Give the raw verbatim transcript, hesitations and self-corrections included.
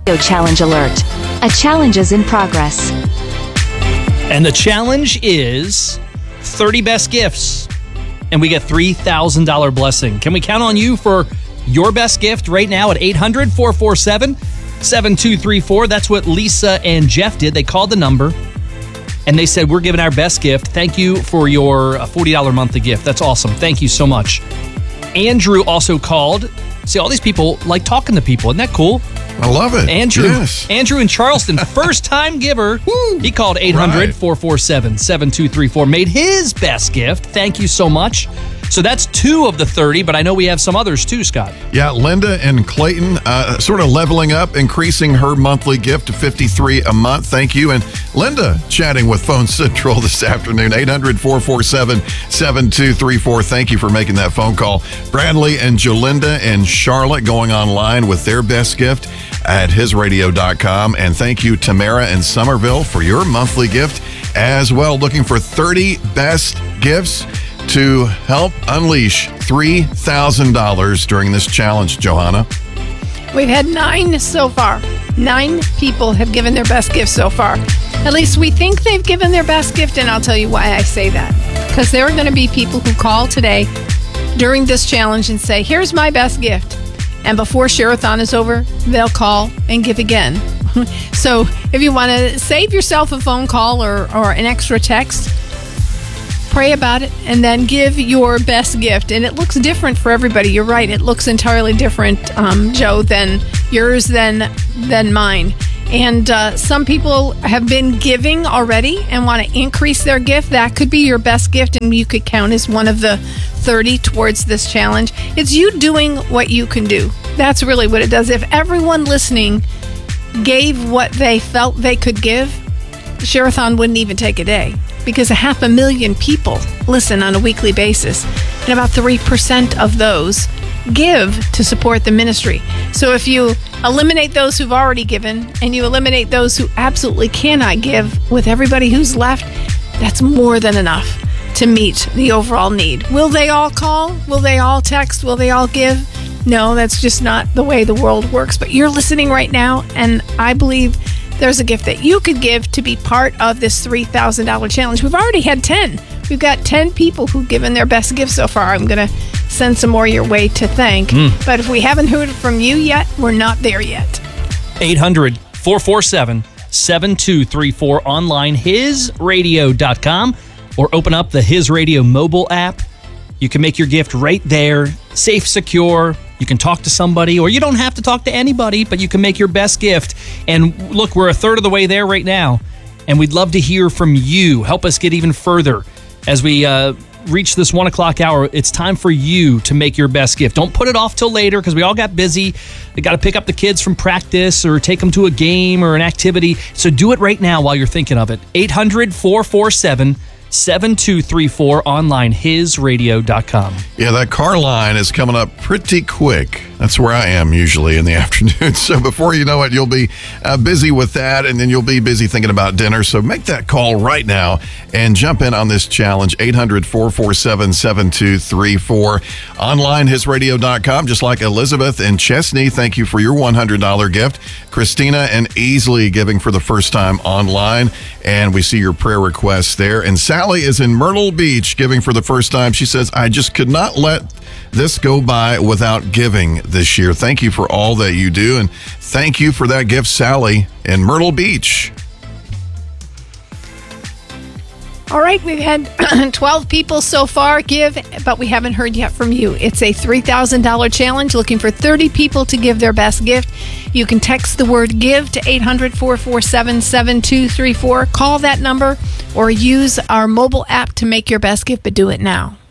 Challenge alert. A challenge is in progress. And the challenge is thirty best gifts. And we get three thousand dollars blessing. Can we count on you for your best gift right now at eight hundred, four four seven, seven two three four? That's what Lisa and Jeff did. They called the number and they said, we're giving our best gift. Thank you for your forty dollars monthly gift. That's awesome. Thank you so much. Andrew also called. See, all these people like talking to people. Isn't that cool? I love it. Andrew, yes. Andrew in Charleston, first-time giver. Woo. He called eight hundred, four four seven, seven two three four. Made his best gift. Thank you so much. So that's two of the thirty, but I know we have some others too, Scott. Yeah, Linda and Clayton uh, sort of leveling up, increasing her monthly gift to fifty-three dollars a month. Thank you. And Linda chatting with Phone Central this afternoon, eight hundred, four four seven, seven two three four. Thank you for making that phone call. Bradley and Jolinda and Charlotte going online with their best gift at his radio dot com. And thank you, Tamara and Somerville, for your monthly gift as well. Looking for thirty best gifts to help unleash three thousand dollars during this challenge, Johanna. We've had nine so far. Nine people have given their best gift so far. At least we think they've given their best gift, and I'll tell you why I say that. Because there are going to be people who call today during this challenge and say, here's my best gift. And before Share-a-thon is over, they'll call and give again. So if you want to save yourself a phone call or, or an extra text, pray about it and then give your best gift. And it looks different for everybody. You're right. It looks entirely different, um, Joe, than yours, than, than mine. And uh, some people have been giving already and want to increase their gift. That could be your best gift, and you could count as one of the thirty towards this challenge. It's you doing what you can do. That's really what it does. If everyone listening gave what they felt they could give, Share-a-thon wouldn't even take a day, because a half a million people listen on a weekly basis, and about three percent of those give to support the ministry. So if you eliminate those who've already given and you eliminate those who absolutely cannot give, with everybody who's left, that's more than enough to meet the overall need. Will they all call? Will they all text? Will they all give? No, that's just not the way the world works. But you're listening right now, and I believe there's a gift that you could give to be part of this three thousand dollars challenge. We've already had ten. We've got ten people who've given their best gift so far. I'm going to send some more your way to thank. Mm. But if we haven't heard from you yet, we're not there yet. eight hundred, four four seven, seven two three four, online, his radio dot com, or open up the His Radio mobile app. You can make your gift right there, safe, secure. You can talk to somebody, or you don't have to talk to anybody, but you can make your best gift. And look, we're a third of the way there right now, and we'd love to hear from you. Help us get even further as we uh, reach this one o'clock hour. It's time for you to make your best gift. Don't put it off till later, because we all got busy. We got to pick up the kids from practice or take them to a game or an activity. So do it right now while you're thinking of it. eight hundred, four four seven, seven two three four, online, his radio dot com. Yeah, that car line is coming up pretty quick. That's where I am usually in the afternoon. So before you know it, you'll be uh, busy with that, and then you'll be busy thinking about dinner. So make that call right now and jump in on this challenge. eight hundred, four four seven, seven two three four. Online, his radio dot com. Just like Elizabeth and Chesney, thank you for your one hundred dollars gift. Christina and Easley giving for the first time online, and we see your prayer requests there. And Sally is in Myrtle Beach giving for the first time. She says, I just could not let this go by without giving this year. Thank you for all that you do, and thank you for that gift, Sally in Myrtle Beach. All right, we've had twelve people so far give, but we haven't heard yet from you. It's a three thousand dollars challenge, looking for thirty people to give their best gift. You can text the word GIVE to eight hundred, four four seven, seven two three four. Call that number or use our mobile app to make your best gift, but do it now.